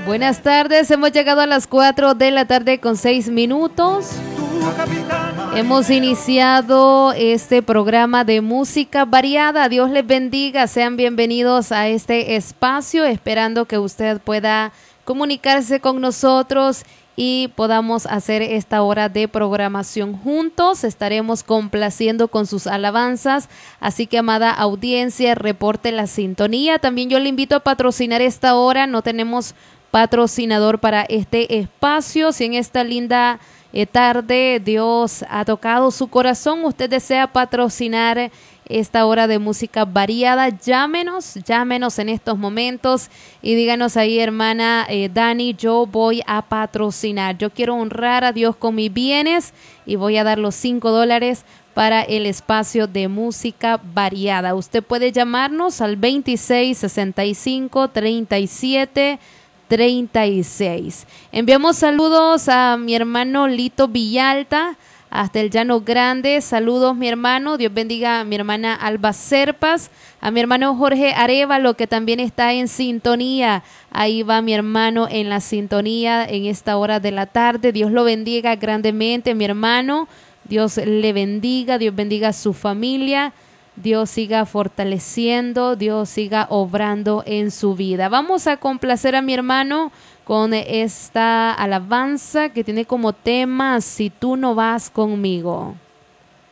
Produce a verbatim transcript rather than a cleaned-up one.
Buenas tardes, hemos llegado a las cuatro de la tarde con seis minutos. Hemos iniciado este programa de música variada. Dios les bendiga, sean bienvenidos a este espacio, esperando que usted pueda comunicarse con nosotros y podamos hacer esta hora de programación juntos. Estaremos complaciendo con sus alabanzas, así que, amada audiencia, reporte la sintonía. También yo le invito a patrocinar esta hora. No tenemos patrocinador para este espacio. Si en esta linda eh, tarde Dios ha tocado su corazón, usted desea patrocinar esta hora de música variada, llámenos, llámenos en estos momentos y díganos ahí, hermana eh, Dani, yo voy a patrocinar, yo quiero honrar a Dios con mis bienes y voy a dar los cinco dólares para el espacio de música variada. Usted puede llamarnos al veintiséis sesenta y cinco treinta y siete treinta y seis. Enviamos saludos a mi hermano Lito Villalta, hasta el Llano Grande. Saludos, mi hermano. Dios bendiga a mi hermana Alba Serpas, a mi hermano Jorge Arevalo, que también está en sintonía. Ahí va mi hermano en la sintonía en esta hora de la tarde. Dios lo bendiga grandemente, mi hermano. Dios le bendiga, Dios bendiga a su familia. Dios siga fortaleciendo, Dios siga obrando en su vida. Vamos a complacer a mi hermano con esta alabanza que tiene como tema Si tú no vas conmigo.